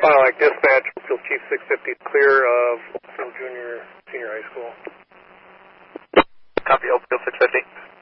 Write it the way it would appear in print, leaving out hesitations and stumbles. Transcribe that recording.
Like dispatch, Oakville Chief 650, clear of Oakville Junior Senior High School. Copy, Oakville 650.